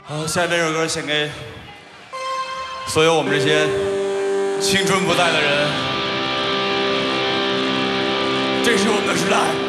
好，下面这首歌献给所有我们这些青春不在的人。这是我们的时代。